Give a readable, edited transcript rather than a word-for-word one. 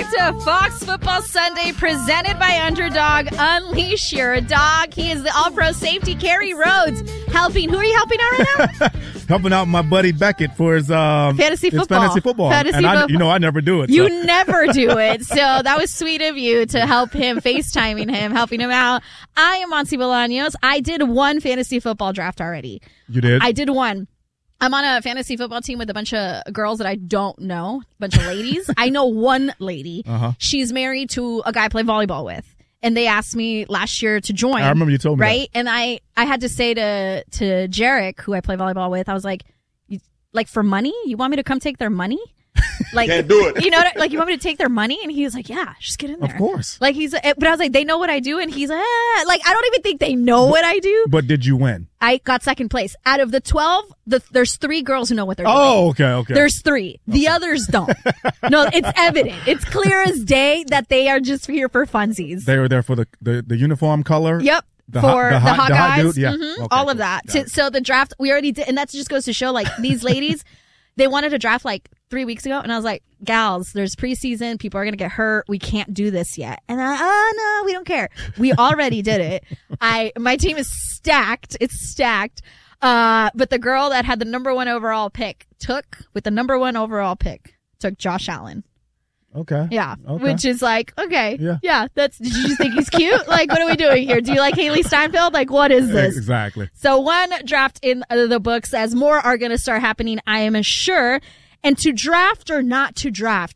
to Fox Football Sunday, presented by Underdog. Unleash your dog. He is the all-pro safety, Kerry Rhodes, helping. Who are you helping out right now? Helping out my buddy Beckett for his fantasy football. Fantasy football. I never do it. You never do it. So that was sweet of you to help him, FaceTiming him, helping him out. I am Monty Bolaños. I did one fantasy football draft already. You did? I did one. I'm on a fantasy football team with a bunch of girls that I don't know, a bunch of ladies. I know one lady. She's married to a guy I play volleyball with. And they asked me last year to join. I remember you told me right? That. And I had to say to Jarek, who I play volleyball with, I was like, for money? You want me to come take their money? Like, can't do it. You know, like, you want me to take their money? And he was like, yeah, just get in there. Of course. Like, but I was like, they know what I do. And he's like, like, I don't even think they know what I do. But did you win? I got second place. Out of the 12, there's 3 girls who know what they're doing. Oh, okay. There's 3. The others don't. No, it's evident. It's clear as day that they are just here for funsies. They were there for the uniform color? Yep. The hot guys. Dude? Yeah. Mm-hmm. Okay, all of that. So the draft, we already did. And that just goes to show, like, these ladies, they wanted to draft like 3 weeks ago. And I was like, gals, there's preseason. People are going to get hurt. We can't do this yet. And no, we don't care. We already did it. My team is stacked. It's stacked. But the girl that had the number 1 overall pick took Josh Allen. Okay. Yeah. Okay. Which is like, okay. Yeah. Did you just think he's cute? Like, what are we doing here? Do you like Haley Steinfeld? Like, what is this? Exactly. So one draft in the books, as more are going to start happening, I am sure. And to draft or not to draft,